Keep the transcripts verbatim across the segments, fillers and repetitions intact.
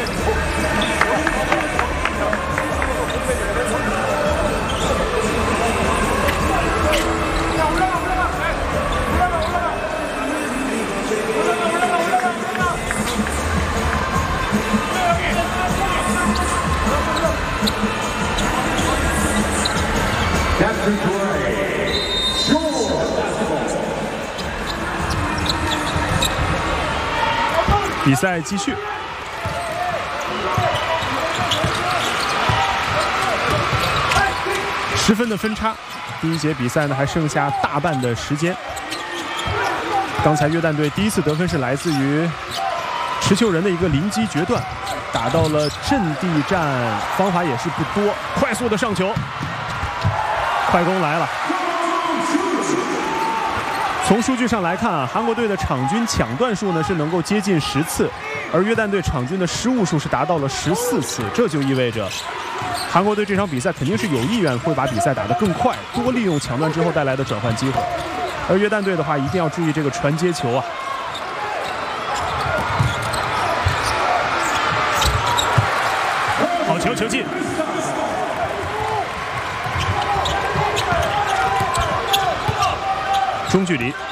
比赛继续，十分的分差。第一节比赛呢还剩下大半的时间。刚才约旦队第一次得分是来自于持球人的一个临机决断，打到了阵地战，方法也是不多，快速的上球，快攻来了。从数据上来看啊，韩国队的场均抢断数呢是能够接近十次，而约旦队场均的失误数是达到了十四次，这就意味着韩国队这场比赛肯定是有意愿会把比赛打得更快，多利用抢断之后带来的转换机会。而约旦队的话，一定要注意这个传接球啊。好球，球进。中距离，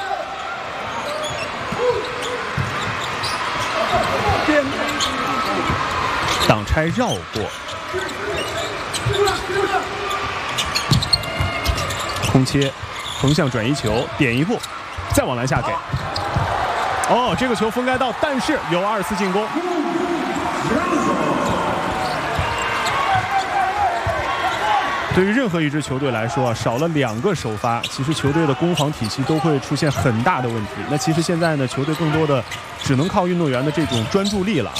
挡拆绕过，空切，横向转移球，点一步，再往篮下给。哦，这个球封盖到，但是有二次进攻。对于任何一支球队来说，少了两个首发，其实球队的攻防体系都会出现很大的问题。那其实现在呢，球队更多的只能靠运动员的这种专注力了。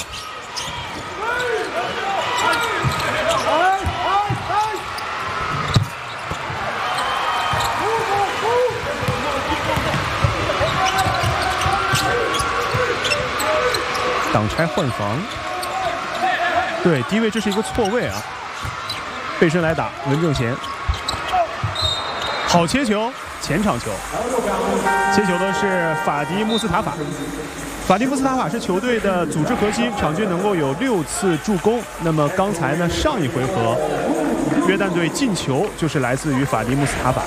挡拆换防，对，低位这是一个错位啊。背身来打，文正贤，好切球，前场球，切球的是法迪穆斯塔法。法迪穆斯塔法是球队的组织核心，场均能够有六次助攻。那么刚才呢，上一回合约旦队进球就是来自于法迪穆斯塔法。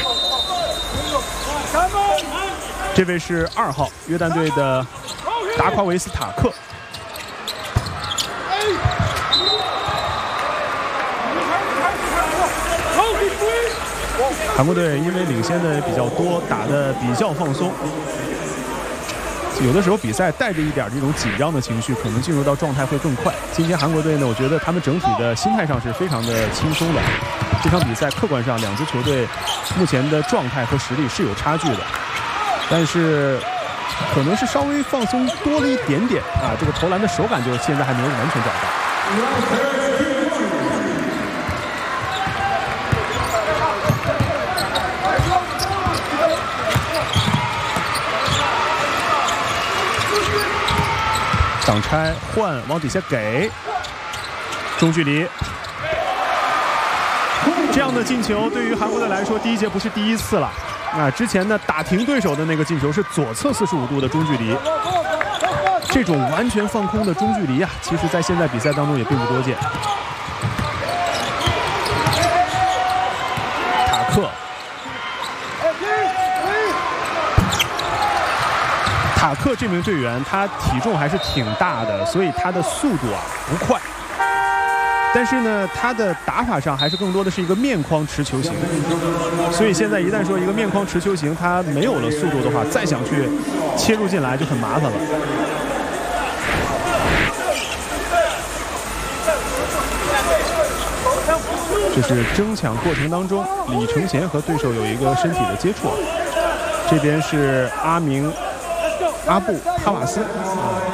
这位是二号约旦队的达夸维斯塔克。韩国队因为领先的比较多，打得比较放松，有的时候比赛带着一点这种紧张的情绪，可能进入到状态会更快。今天韩国队呢，我觉得他们整体的心态上是非常的轻松的。这场比赛客观上两支球队目前的状态和实力是有差距的，但是可能是稍微放松多了一点点啊，这个投篮的手感就现在还没有完全找到。挡拆换往底下给，中距离，这样的进球对于韩国队来说，第一节不是第一次了。啊，之前呢打停对手的那个进球是左侧四十五度的中距离，这种完全放空的中距离啊，其实在现在比赛当中也并不多见。塔克。塔克这名队员，他体重还是挺大的，所以他的速度啊不快。但是呢，他的打法上还是更多的是一个面框持球型。所以现在一旦说一个面框持球型，他没有了速度的话，再想去切入进来就很麻烦了。这是争抢过程当中，李承贤和对手有一个身体的接触。这边是阿明。阿布哈瓦斯。